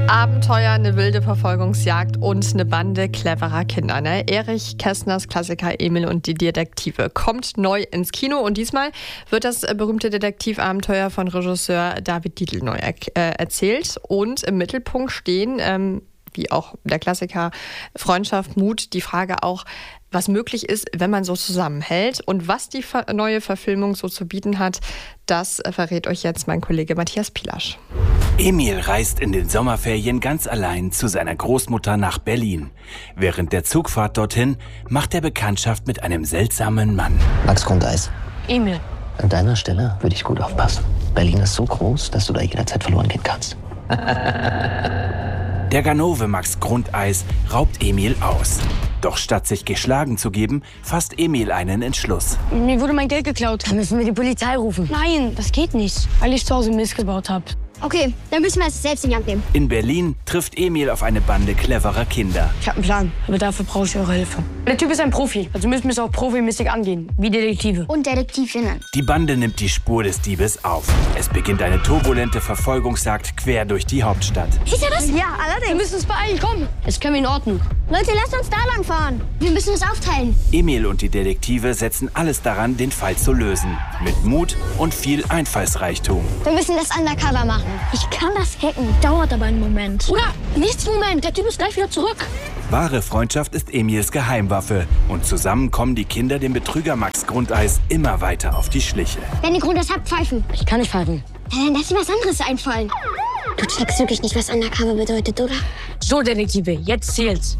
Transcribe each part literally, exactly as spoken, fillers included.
Abenteuer, eine wilde Verfolgungsjagd und eine Bande cleverer Kinder. Ne? Erich Kästners Klassiker Emil und die Detektive kommt neu ins Kino und diesmal wird das berühmte Detektivabenteuer von Regisseur David Dietl neu er- äh, erzählt. Und im Mittelpunkt stehen, ähm, wie auch der Klassiker Freundschaft, Mut, die Frage auch, was möglich ist, wenn man so zusammenhält. Und was die ver- neue Verfilmung so zu bieten hat, das äh, verrät euch jetzt mein Kollege Matthias Pilasch. Emil reist in den Sommerferien ganz allein zu seiner Großmutter nach Berlin. Während der Zugfahrt dorthin macht er Bekanntschaft mit einem seltsamen Mann. Max Grundeis. Emil. An deiner Stelle würde ich gut aufpassen. Berlin ist so groß, dass du da jederzeit verloren gehen kannst. Der Ganove Max Grundeis raubt Emil aus. Doch statt sich geschlagen zu geben, fasst Emil einen Entschluss. Mir wurde mein Geld geklaut. Dann müssen wir die Polizei rufen. Nein, das geht nicht, weil ich zu Hause Mist gebaut habe. Okay, dann müssen wir es selbst in die Hand nehmen. In Berlin trifft Emil auf eine Bande cleverer Kinder. Ich habe einen Plan, aber dafür brauche ich eure Hilfe. Der Typ ist ein Profi, also müssen wir es auch profimäßig angehen, wie Detektive. Und Detektivinnen. Die Bande nimmt die Spur des Diebes auf. Es beginnt eine turbulente Verfolgungsjagd quer durch die Hauptstadt. Ist ja das? Ja, allerdings. Wir müssen uns beeilen, komm. Jetzt können wir in Ordnung. Leute, lasst uns da lang fahren. Wir müssen es aufteilen. Emil und die Detektive setzen alles daran, den Fall zu lösen. Mit Mut und viel Einfallsreichtum. Wir müssen das undercover machen. Ich kann das hacken. Dauert aber einen Moment. Oder? Nichts Moment, der Typ ist gleich wieder zurück. Wahre Freundschaft ist Emils Geheimwaffe. Und zusammen kommen die Kinder dem Betrüger Max Grundeis immer weiter auf die Schliche. Wenn ihr Grund das habt, pfeifen. Ich kann nicht pfeifen. Dann lass dir was anderes einfallen. Du checkst wirklich nicht, was undercover bedeutet, oder? So, Detektive, jetzt zählt's.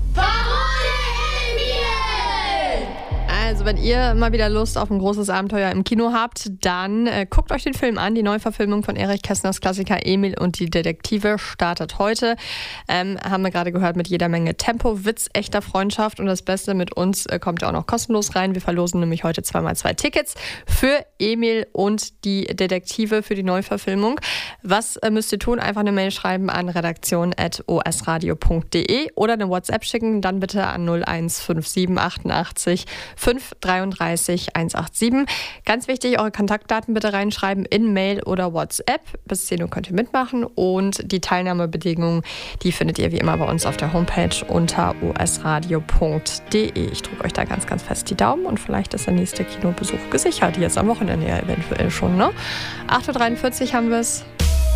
Also wenn ihr mal wieder Lust auf ein großes Abenteuer im Kino habt, dann äh, guckt euch den Film an. Die Neuverfilmung von Erich Kästners Klassiker Emil und die Detektive startet heute. Ähm, haben wir gerade gehört, mit jeder Menge Tempo, Witz, echter Freundschaft. Und das Beste, mit uns äh, kommt ihr auch noch kostenlos rein. Wir verlosen nämlich heute zweimal zwei Tickets für Emil und die Detektive für die Neuverfilmung. Was äh, müsst ihr tun? Einfach eine Mail schreiben an redaktion at osradio punkt de oder eine WhatsApp schicken. Dann bitte an null eins fünf sieben achtundachtzig fünf dreiunddreißig hundertsiebenundachtzig. Ganz wichtig, eure Kontaktdaten bitte reinschreiben in Mail oder WhatsApp. Bis zehn Uhr könnt ihr mitmachen und die Teilnahmebedingungen, die findet ihr wie immer bei uns auf der Homepage unter osradio punkt de. Ich drücke euch da ganz, ganz fest die Daumen und vielleicht ist der nächste Kinobesuch gesichert. Jetzt am Wochenende ja eventuell schon, ne? acht Uhr dreiundvierzig haben wir es.